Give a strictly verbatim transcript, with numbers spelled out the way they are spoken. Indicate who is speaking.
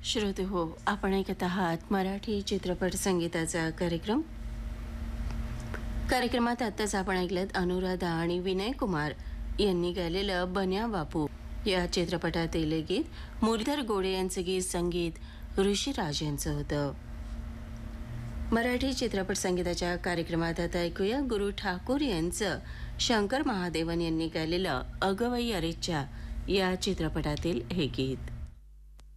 Speaker 1: श्रोते हो, आपण ऐकत आहात मराठी चित्रपट संगीताचा कार्यक्रम. कार्यक्रमात आत्ताच आपण ऐकलं अनुराधा आणि विनय कुमार यांनी गायलेलं बन्या बापू या चित्रपटातील गीत. मुरलीधर गोडे यांचं गीत संगीत ऋषिराज यांचं होतं. मराठी चित्रपट संगीताच्या कार्यक्रमात आता ऐकूया गुरु ठाकूर यांचं शंकर महादेवन यांनी गायलेलं अगवई अरेच्चा या चित्रपटातील हे गीत.